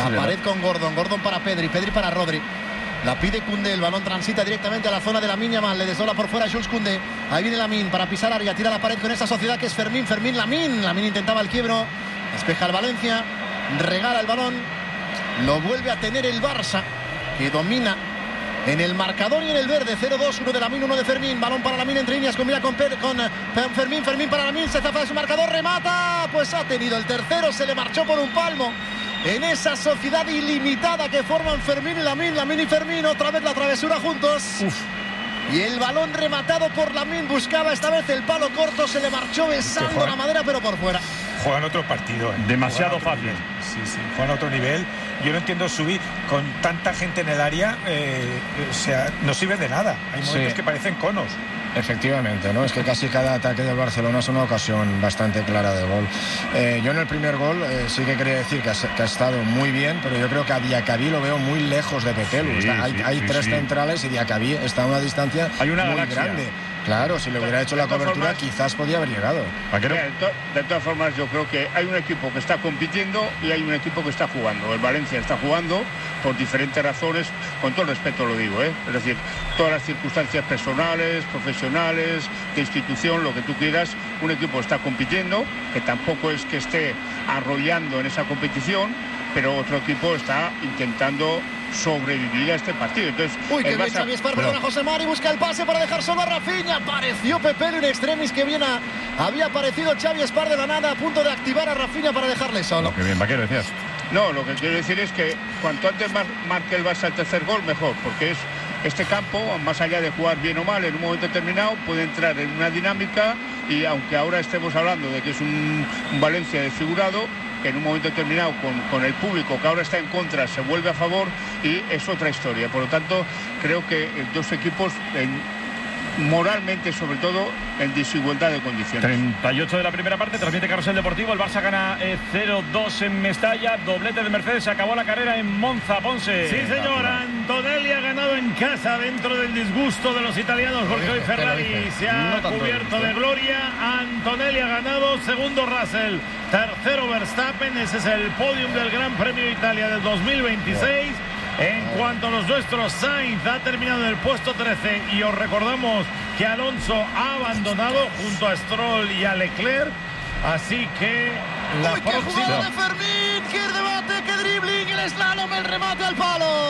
La pared con Gordon. Gordon para Pedri. Pedri para Rodri. La pide Koundé, el balón transita directamente a la zona de Lamine Yamal, le desdobla por fuera Jules Koundé. Ahí viene Lamine para pisar área, tira la pared con esa sociedad que es Fermín, Lamine. Lamine intentaba el quiebro, despeja el Valencia, regala el balón, lo vuelve a tener el Barça, que domina en el marcador y en el verde. 0-2, uno de Lamine, uno de Fermín. Balón para Lamine entre líneas, combina con Fermín. Fermín para Lamine, se zafa de su marcador, remata. Pues ha tenido el tercero, se le marchó por un palmo. En esa sociedad ilimitada que forman Fermín y Lamine. Lamine y Fermín, otra vez la travesura juntos. Y el balón rematado por Lamine, buscaba esta vez el palo corto, se le marchó besando la madera, pero por fuera. Juegan otro partido, demasiado fácil. Sí, juegan a otro nivel. Yo no entiendo subir con tanta gente en el área, o sea, no sirve de nada. Hay momentos que parecen conos. Efectivamente, ¿no? Es que casi cada ataque del Barcelona es una ocasión bastante clara de gol. Yo en el primer gol sí que quería decir que ha estado muy bien, pero yo creo que a Diacabí lo veo muy lejos de Pepelu. Hay tres centrales y Diacabí está a una distancia muy grande. Claro, si le hubiera hecho la cobertura quizás podía haber llegado. De todas formas, yo creo que hay un equipo que está compitiendo y hay un equipo que está jugando. El Valencia está jugando por diferentes razones, con todo el respeto lo digo, es decir, todas las circunstancias personales, profesionales, de institución, lo que tú quieras. Un equipo está compitiendo, que tampoco es que esté arrollando en esa competición, pero otro equipo está intentando sobrevivir a este partido. Entonces, que bien Xavi Espar, perdona, José Mari, busca el pase para dejar solo a Rafinha. Apareció Pepelu in extremis, que bien había aparecido Xavi Espar de la nada, a punto de activar a Rafinha para dejarle solo. Qué bien, Vaquero, decías. No, lo que quiero decir es que cuanto antes marque el Barça el tercer gol, mejor, porque es este campo, más allá de jugar bien o mal en un momento determinado, puede entrar en una dinámica, y aunque ahora estemos hablando de que es un Valencia desfigurado, que en un momento determinado con el público que ahora está en contra se vuelve a favor, y es otra historia. Por lo tanto, creo que dos equipos moralmente, sobre todo, en desigualdad de condiciones. 38 de la primera parte, transmite Carrusel Deportivo. El Barça gana 0-2 en Mestalla, doblete de Mercedes. Se acabó la carrera en Monza, Ponce. Sí, señor. Antonelli ha ganado en casa, dentro del disgusto de los italianos, porque hoy Ferrari se ha cubierto de gloria. Antonelli ha ganado, segundo Russell, tercero Verstappen. Ese es el podium del Gran Premio de Italia del 2026. En cuanto a los nuestros, Sainz ha terminado en el puesto 13, y os recordamos que Alonso ha abandonado junto a Stroll y a Leclerc. Así que la próxima... ¡Qué jugada de Fermín! ¡Qué debate! ¡Qué dribbling! El slalom, el remate al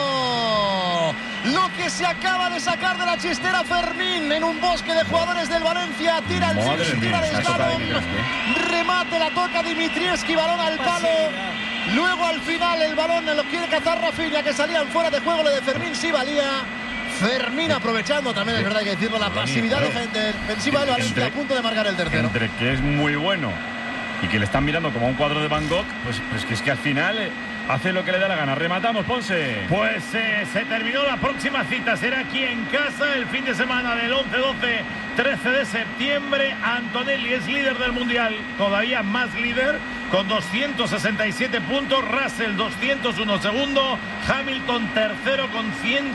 palo. Lo que se acaba de sacar de la chistera Fermín en un bosque de jugadores del Valencia. Tira el zig, tira el slalom. Remate, la toca Dimitrievski, balón al palo. Luego al final el balón lo quiere cazar Rafinha, que salían fuera de juego. Lo de Fermín sí valía. Fermín aprovechando también, es verdad, hay que decirlo, la pasividad defensiva del Valencia, a punto de marcar el tercero. Entre que es muy bueno y que le están mirando como a un cuadro de Van Gogh, pues que es que al final hace lo que le da la gana. Rematamos, Ponce. Pues se terminó. La próxima cita será aquí en casa el fin de semana del 11, 12, 13 de septiembre. Antonelli es líder del Mundial, todavía más líder, con 267 puntos. Russell 201 segundo. Hamilton tercero con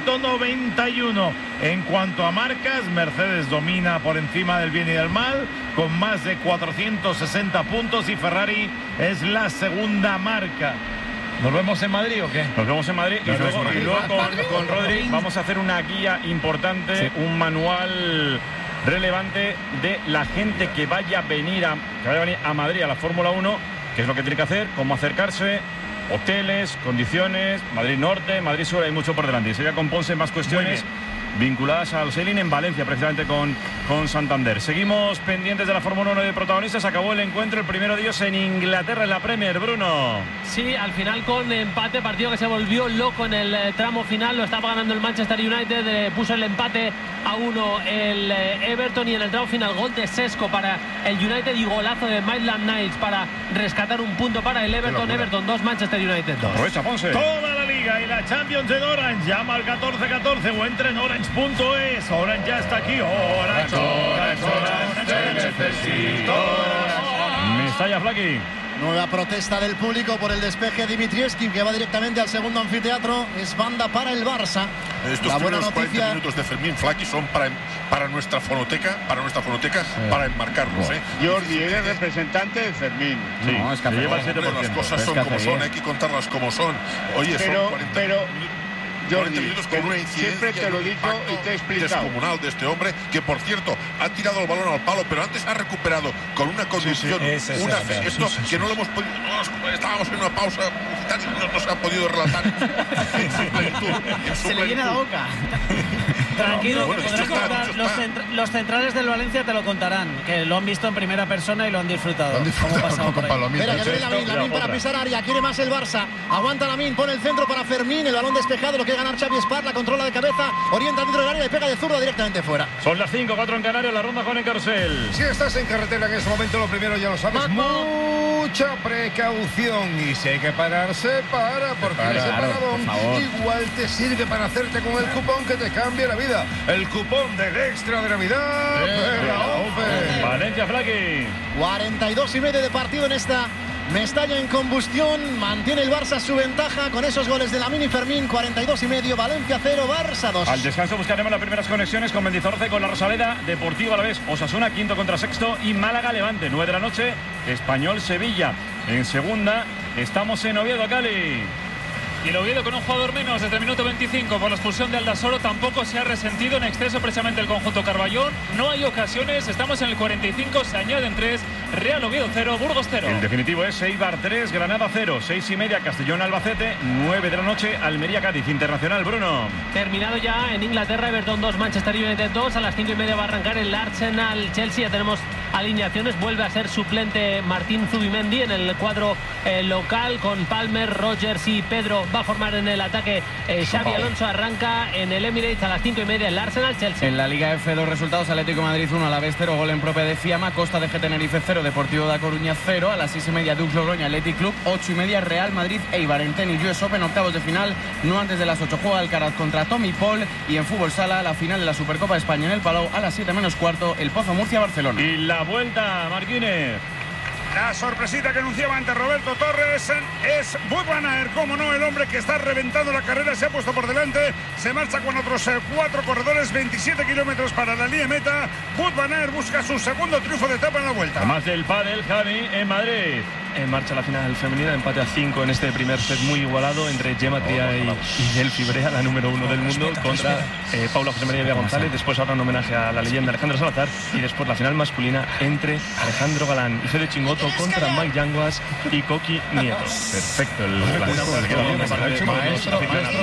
191. En cuanto a marcas, Mercedes domina por encima del bien y del mal, con más de 460 puntos, y Ferrari es la segunda marca. ¿Nos vemos en Madrid o qué? Nos vemos en Madrid, y luego con Rodri vamos a hacer una guía importante, un manual relevante de la gente que vaya a venir a Madrid a la Fórmula 1, qué es lo que tiene que hacer, cómo acercarse, hoteles, condiciones, Madrid Norte, Madrid Sur, hay mucho por delante. Y sería con Ponce más cuestiones vinculadas al sailing en Valencia, precisamente con Santander. Seguimos pendientes de la Fórmula 1 de protagonistas. Acabó el encuentro, el primero de ellos en Inglaterra, en la Premier, Bruno. Sí, al final con empate, partido que se volvió loco en el tramo final. Lo estaba ganando el Manchester United, puso el empate a 1 el Everton, y en el tramo final gol de Sesco para el United y golazo de Maitland Niles para rescatar un punto para el Everton. Everton 2, Manchester United 2. Aprovecha, Ponce. Toda la liga y la Champions en Orange. Llama al 1414 o entra en orange.es. Orange ya está aquí. Orange, te necesito. Mestalla, Flaki. Nueva protesta del público por el despeje de Dimitrievski, que va directamente al segundo anfiteatro. Es banda para el Barça. Estos primeros 40 minutos de Fermín Flaki son para nuestra fonoteca, para enmarcarnos. Jordi, eres representante de Fermín. Sí, no, es que lleva el 7%. Las cosas son como son, hay que contarlas como son. Oye, son 40 Jordi, minutos con una incidencia, siempre te lo he dicho y te he explicado. Descomunal de este hombre, que por cierto ha tirado el balón al palo, pero antes ha recuperado con una conducción, que no lo hemos podido. Estábamos en una pausa, casi no se ha podido relatar. Se le llena la boca. Tranquilo, bueno, que podrás contar. Los centrales del Valencia te lo contarán, que lo han visto en primera persona y lo han disfrutado. Espera, que viene Lamin para pisar área, quiere más el Barça. Aguanta Lamin, pone el centro para Fermín, el balón despejado, lo quiere ganar Xavi Espar, la controla de cabeza, orienta dentro del área y pega de zurda directamente fuera. Son las 5:04 en Canarias, la ronda con el carrusel. Si estás en carretera en este momento, lo primero ya lo sabes, mucha precaución. Y si hay que pararse, porque ese paradón igual te sirve para hacerte con el cupón que te cambia la vida. El cupón del extra de Navidad de la ONCE. Valencia, Flaki. 42,5 de partido en esta Mestalla en combustión. Mantiene el Barça su ventaja con esos goles de Lamine y Fermín. 42,5, Valencia 0, Barça 2. Al descanso buscaremos las primeras conexiones con Mendizorroza y con la Rosaleda. Deportivo Alavés, Osasuna, quinto contra sexto. Y Málaga, Levante, 9 de la noche. Español, Sevilla. En segunda estamos en Oviedo, Cali. Y el Oviedo con un jugador menos desde el minuto 25 por la expulsión de Aldasoro. Tampoco se ha resentido en exceso precisamente el conjunto Carballón. No hay ocasiones, estamos en el 45, se añaden 3. Real Oviedo 0, Burgos 0. El definitivo es Eibar 3, Granada 0. 6:30, Castellón Albacete. 9 de la noche, Almería Cádiz. Internacional, Bruno. Terminado ya en Inglaterra, Everton 2, Manchester United 2. A las 5:30 va a arrancar el Arsenal Chelsea. Ya tenemos alineaciones. Vuelve a ser suplente Martín Zubimendi en el cuadro local con Palmer, Rogers y Pedro. Va a formar en el ataque Xavi Alonso. Arranca en el Emirates a las 5:30 el Arsenal Chelsea. En la Liga F, 2 resultados: Atlético de Madrid 1, Alavés 0, gol en propia de Fiamma, Costa de Tenerife 0, Deportivo da Coruña 0. A las 6:30 Dux Logroña Athletic Club. 8:30 Real Madrid Eibar. En tenis US Open, octavos de final, no antes de las 8 juega Alcaraz contra Tommy Paul. Y en fútbol sala, la final de la Supercopa de España en el Palau a las 7:15 el Pozo Murcia Barcelona. Y la vuelta, Marquínez. La sorpresita que anunciaba ante Roberto Torres es Wout van Aert, como no, el hombre que está reventando la carrera, se ha puesto por delante, se marcha con otros 4 corredores, 27 kilómetros para la línea meta. Wout van Aert busca su segundo triunfo de etapa en la vuelta. Además del pádel, Javi, en Madrid. En marcha la final femenina, empate a 5 en este primer set muy igualado entre Gemma Tria y Delphi Brea, la número 1 del mundo, contra Paula José María González. Después habrá un homenaje a la leyenda Alejandro Salazar y después la final masculina entre Alejandro Galán y Fede Chingoto contra Mike Yanguas y Coqui Nieto. Perfecto el maestro,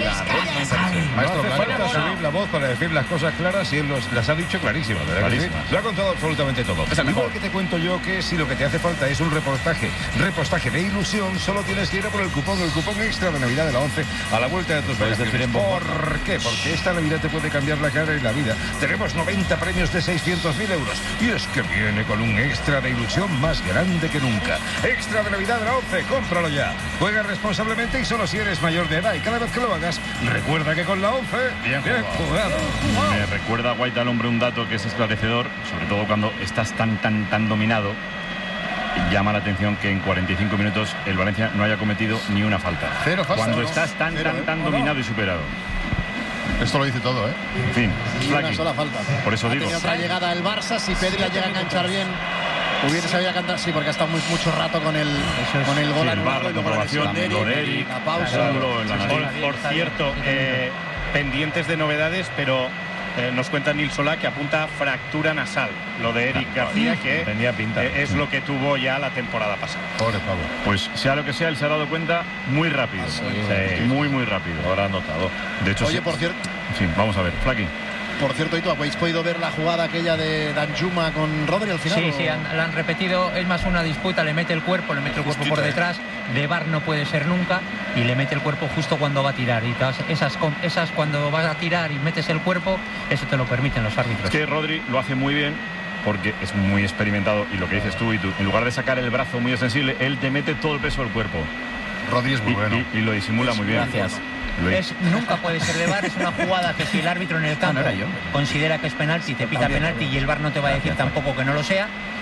falta subir la voz para decir las cosas claras y él las ha dicho clarísimas, ¿verdad? Lo ha contado absolutamente todo. Igual que te cuento yo que si lo que te hace falta es un repostaje de ilusión, solo tienes que ir a por el cupón extra de Navidad de la ONCE a la vuelta de tus vacaciones. ¿Por qué? Porque esta Navidad te puede cambiar la cara y la vida. Tenemos 90 premios de 600.000 euros y es que viene con un extra de ilusión más grande que nunca. Extra de Navidad de la ONCE, cómpralo ya. Juega responsablemente y solo si eres mayor de edad, y cada vez que lo hagas, recuerda que con la ONCE, bien jugado. Me recuerda a Guaita al hombre un dato que es esclarecedor, sobre todo cuando estás tan dominado. Llama la atención que en 45 minutos el Valencia no haya cometido ni una falta. Cero falta. Cuando estás tan dominado y superado. Esto lo dice todo, ¿eh? En fin, una sola falta. Por eso digo. Tiene otra llegada el Barça. Si Pedri llega a enganchar bien, hubiese sabido cantar. Sí, porque ha estado mucho rato con el gol. Sí, el VAR, la comprobación, lo de Eric, la pausa. Por cierto, pendientes de novedades, pero nos cuenta Nil Solá que apunta fractura nasal. Lo de Eric García, que tenía pinta. Es lo que tuvo ya la temporada pasada. Pobre Pablo. Pues sea lo que sea, él se ha dado cuenta muy rápido. Muy rápido. Ahora ha notado. De hecho, Oye, sí. por cierto. Sí, vamos a ver, Flaki. Por cierto, ¿y tú habéis podido ver la jugada aquella de Danjuma con Rodri al final? Sí, la han repetido. Es más una disputa, le mete el cuerpo por detrás. De VAR no puede ser nunca. Y le mete el cuerpo justo cuando va a tirar. Y esas cuando vas a tirar y metes el cuerpo, eso te lo permiten los árbitros. Es que Rodri lo hace muy bien porque es muy experimentado. Y lo que dices tú, en lugar de sacar el brazo muy sensible, él te mete todo el peso del cuerpo. Rodri es muy bueno. Y lo disimula muy bien. Gracias. Nunca puede ser de VAR, es una jugada que si el árbitro en el campo considera que es penalti, te pita penalti y el VAR no te va a decir tampoco que no lo sea,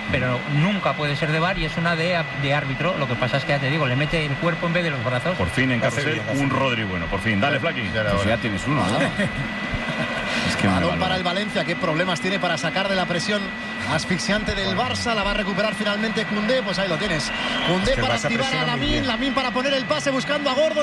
pero nunca puede ser de VAR y es una de árbitro. Lo que pasa es que, ya te digo, le mete el cuerpo en vez de los brazos. Por fin en Carrusel un Rodri bueno, por fin. Dale, Flaqui. Pues ya tienes uno, ¿no? Es que balón para el Valencia, qué problemas tiene para sacar de la presión asfixiante del Barça. La va a recuperar finalmente Koundé, pues ahí lo tienes. Koundé para activar a Lamine para poner el pase buscando a Gordon.